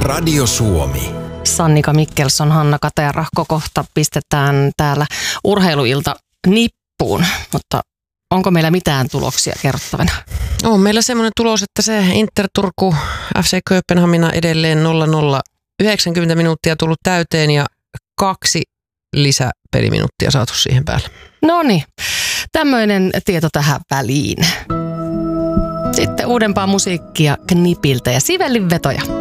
Radio Suomi. Sannika Mikkelson, Hanna Katerahko, kohta pistetään täällä urheiluilta nippuun, mutta onko meillä mitään tuloksia kerrottavana? On meillä semmoinen tulos, että se Inter Turku FC Kööpenhamina edelleen 0-0, 90 minuuttia tullut täyteen ja 2 lisäpeliminuuttia saatu siihen päälle. Noniin, tämmöinen tieto tähän väliin. Sitten uudempaa musiikkia Knipiltä ja Sivellin vetoja.